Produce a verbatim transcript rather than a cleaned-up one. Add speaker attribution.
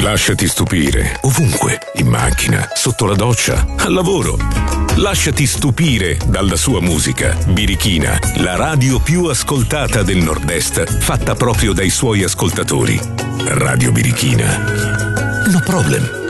Speaker 1: Lasciati stupire, ovunque, in macchina, sotto la doccia, al lavoro. Lasciati stupire dalla sua musica. Birichina, la radio più ascoltata del Nord-Est, fatta proprio dai suoi ascoltatori. Radio Birichina. No problem.